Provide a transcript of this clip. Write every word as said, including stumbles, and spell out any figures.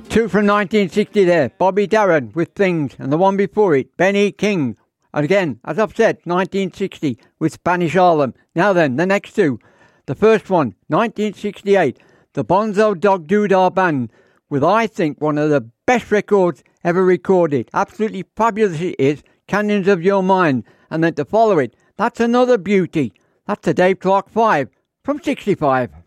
Two from nineteen sixty there, Bobby Darin with Things, and the one before it, Benny King. And again, as I've said, nineteen sixty with Spanish Harlem. Now then, the next two. The first one, nineteen sixty-eight, the Bonzo Dog Doodah Band, with I think one of the best records ever recorded. Absolutely fabulous it is, Canyons of Your Mind. And then to follow it, that's another beauty. That's the Dave Clark five from sixty-five.